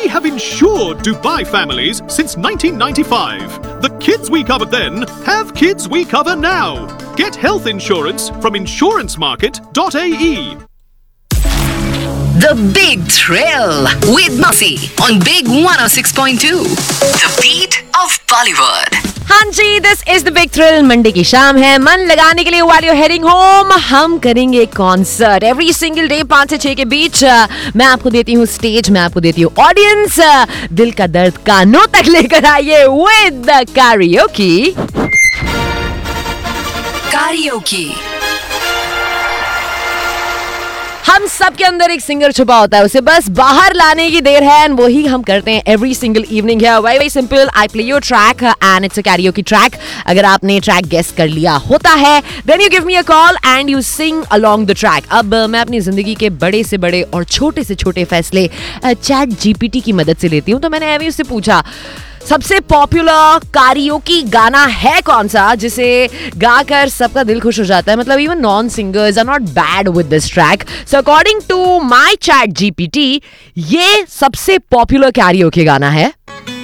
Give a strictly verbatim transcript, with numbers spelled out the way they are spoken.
have insured Dubai families since nineteen ninety-five. The kids we covered then have kids we cover now. Get health insurance from insurance market dot a e. The Big Thrill with Muffy on Big one oh six point two. The beat of Bollywood. हाँ जी, this is the big thrill. Monday की शाम है, मन लगाने के लिए while you heading home हम करेंगे कॉन्सर्ट एवरी सिंगल डे पाँच से छह के बीच। मैं आपको देती हूँ स्टेज, मैं आपको देती हूँ ऑडियंस। दिल का दर्द कानों तक लेकर आइए विद द कैरियोकी। Karaoke. हम सब के अंदर एक सिंगर छुपा होता है, उसे बस बाहर लाने की देर है एंड वही हम करते हैं एवरी सिंगल इवनिंग है। Very simple, I play your track and it's a karaoke track. अगर आपने ट्रैक गेस कर लिया होता है then you give me a call and you sing along the track. अब मैं अपनी जिंदगी के बड़े से बड़े और छोटे से छोटे फैसले चैट जीपीटी की मदद से लेती हूँ, तो मैंने एवी उससे पूछा सबसे पॉपुलर कैरियोकी गाना है कौन सा जिसे गाकर सबका दिल खुश हो जाता है। मतलब even non singers are not bad with this track. So according to my chat GPT ये सबसे पॉपुलर कैरियोकी गाना है